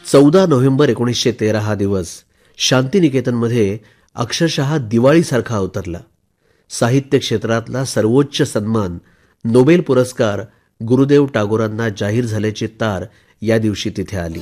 14 November 1913 हा दिवस शांतिनिकेतनमध्ये अक्षरशः दिवाळीसारखा अवतरला. साहित्य क्षेत्रातला सर्वोच्च सन्मान नोबेल पुरस्कार गुरुदेव टागोरांना जाहीर झाल्याची तार या दिवशी तिथे आली.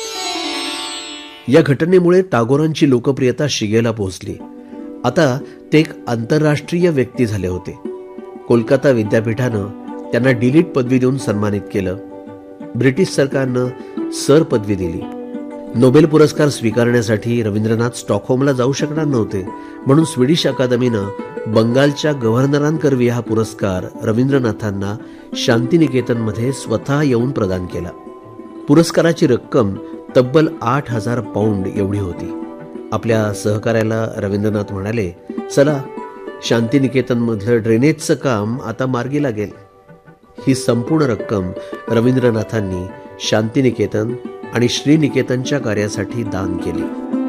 या घटनेमुळे टागोरांची लोकप्रियता शिगेला पोहोचली. आता ते एक आंतरराष्ट्रीय व्यक्ती झाले होते. कोलकाता विद्यापीठानं त्यांना डीलिट पदवी देऊन सन्मानित केलं. ब्रिटिश सरकारनं सर पदवी दिली. नोबेल पुरस्कार स्वीकारण्यासाठी रवींद्रनाथ स्टॉकहोमला जाऊ शकणार नव्हते, म्हणून स्वीडिश अकादमीनं बंगालच्या गव्हर्नरांकरवी हा पुरस्कार रवींद्रनाथांना शांतिनिकेतनमध्ये स्वतः येऊन प्रदान केला. पुरस्काराची रक्कम तब्बल 8,000 पाऊंड एवढी होती. आपल्या सहकार्याला रवींद्रनाथ म्हणाले, चला शांतिनिकेतनमधलं ड्रेनेजचं काम आता मार्गी लागेल. ही संपूर्ण रक्कम रवींद्रनाथांनी शांतिनिकेतन आणि श्रीनिकेतनच्या कार्यासाठी दान केली.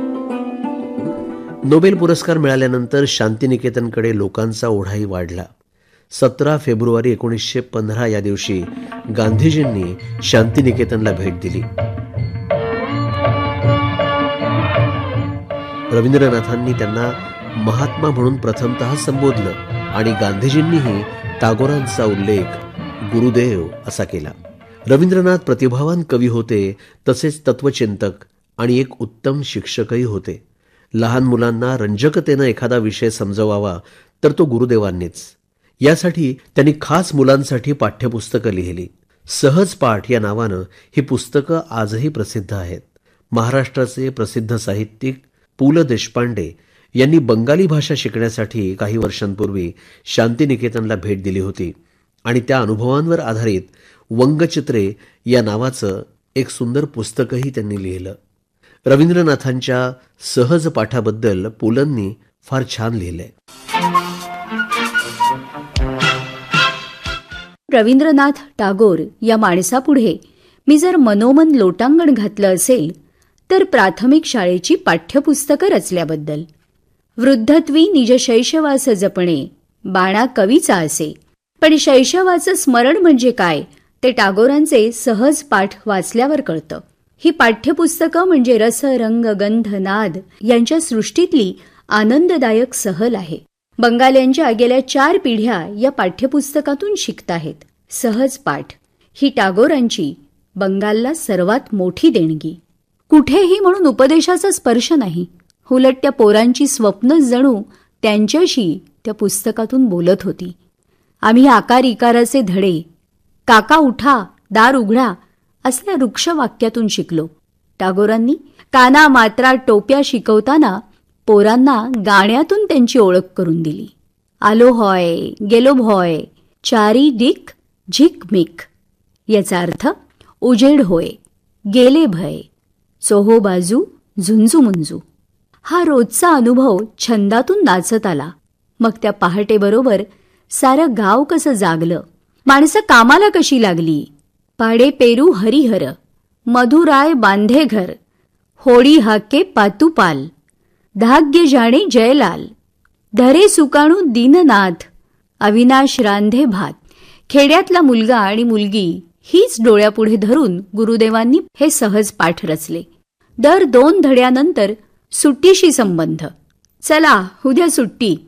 नोबेल पुरस्कार मिळाल्यानंतर शांतिनिकेतनकडे लोकांचा ओढाही वाढला. 17 फेब्रुवारी 1915 या दिवशी गांधीजींनी शांतिनिकेतनला भेट दिली. रवींद्रनाथांनी त्यांना महात्मा म्हणून प्रथमतः संबोधलं आणि गांधीजींनीही टागोरांचा उल्लेख गुरुदेव असा केला. रवींद्रनाथ प्रतिभावान कवी होते, तसेच तत्वचिंतक आणि एक उत्तम शिक्षकही होते. लहान मुलांना रंजकतेनं एखादा विषय समजवावा तर तो गुरुदेवांनीच. यासाठी त्यांनी खास मुलांसाठी पाठ्यपुस्तकं लिहिली. सहज पाठ या नावानं ही पुस्तकं आजही प्रसिद्ध आहेत. महाराष्ट्राचे प्रसिद्ध साहित्यिक पु ल देशपांडे यांनी बंगाली भाषा शिकण्यासाठी काही वर्षांपूर्वी शांतिनिकेतनला भेट दिली होती आणि त्या अनुभवांवर आधारित वंगचित्रे या नावाचं एक सुंदर पुस्तकही त्यांनी लिहिलं. रवींद्रनाथांच्या सहज पाठाबद्दल पुलंनी फार छान लिहिलंय. रवींद्रनाथ टागोर या माणसापुढे मी जर मनोमन लोटांगण घातलं असेल तर प्राथमिक शाळेची पाठ्यपुस्तकं रचल्याबद्दल. वृद्धत्वी निज शैशवास जपणे बाणा कवीचा असे, पण शैशवाचं स्मरण म्हणजे काय ते टागोरांचे सहज पाठ वाचल्यावर कळतं. ही पाठ्यपुस्तकं म्हणजे रस रंग गंध नाद यांच्या सृष्टीतली आनंददायक सहल आहे. बंगाल्यांच्या गेल्या 4 पिढ्या या पाठ्यपुस्तकातून शिकताहेत. सहज पाठ ही टागोरांची बंगालला सर्वात मोठी देणगी. कुठेही म्हणून उपदेशाचा स्पर्श नाही, उलट त्या पोरांची स्वप्न जणू त्यांच्याशी त्या पुस्तकातून बोलत होती. आम्ही आकार इकाराचे धडे, काका उठा दार उघडा असल्या वृक्ष वाक्यातून शिकलो. टागोरांनी काना मात्रा टोप्या शिकवताना पोरांना गाण्यातून त्यांची ओळख करून दिली. आलो होय गेलो भॉय चारी डिक झिक मिक याचा अर्थ उजेड होय, गेले भय, चोहो बाजू झुंजू मुंजू. हा रोजचा अनुभव छंदातून नाचत आला. मग त्या पहाटेबरोबर सारं गाव कसं जागलं, माणसं कामाला कशी लागली. पाडे पेरू हरिहर, मधुराय बांधे घर, होळी हाके पातुपाल, धाग्य जाणे जयलाल, धरे सुकाणू दीननाथ, अविनाश रांधे भात. खेड्यातला मुलगा आणि मुलगी हीच डोळ्यापुढे धरून गुरुदेवांनी हे सहज पाठ रचले. दर 2 धड्यानंतर सुट्टीशी संबंध. चला उद्या सुट्टी